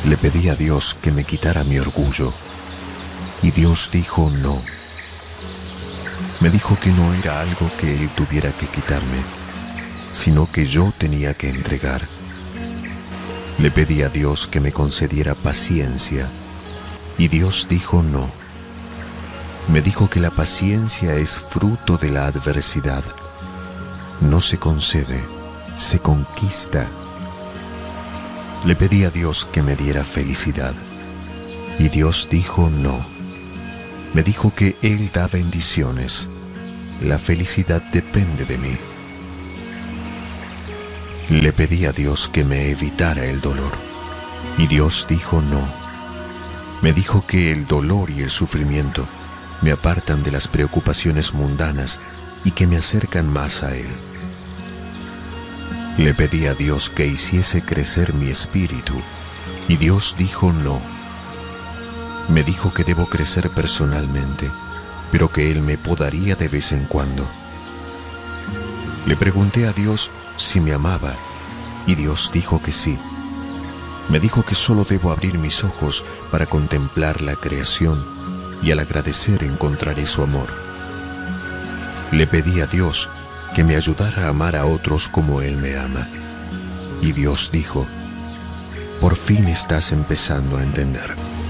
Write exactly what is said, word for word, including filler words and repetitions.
Le pedí a Dios que me quitara mi orgullo, y Dios dijo no. Me dijo que no era algo que Él tuviera que quitarme, sino que yo tenía que entregar. Le pedí a Dios que me concediera paciencia, y Dios dijo no. Me dijo que la paciencia es fruto de la adversidad. No se concede, se conquista. Le pedí a Dios que me diera felicidad, y Dios dijo no. Me dijo que Él da bendiciones. La felicidad depende de mí. Le pedí a Dios que me evitara el dolor, y Dios dijo no. Me dijo que el dolor y el sufrimiento me apartan de las preocupaciones mundanas y que me acercan más a Él. Le pedí a Dios que hiciese crecer mi espíritu, y Dios dijo no. Me dijo que debo crecer personalmente, pero que Él me podaría de vez en cuando. Le pregunté a Dios si me amaba, y Dios dijo que sí. Me dijo que solo debo abrir mis ojos para contemplar la creación, y al agradecer encontraré su amor. Le pedí a Dios que me ayudara a amar a otros como Él me ama, y Dios dijo: por fin estás empezando a entender.